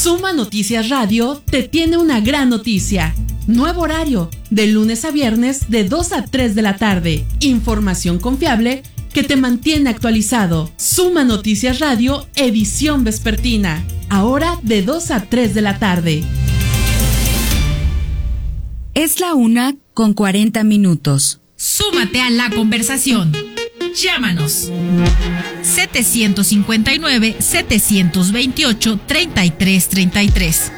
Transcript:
Suma Noticias Radio te tiene una gran noticia. Nuevo horario, de lunes a viernes de 2 a 3 de la tarde. Información confiable que te mantiene actualizado. Suma Noticias Radio, edición vespertina. Ahora de 2 a 3 de la tarde. Es la 1:40. Súmate a la conversación. Llámanos. 759-728-3333.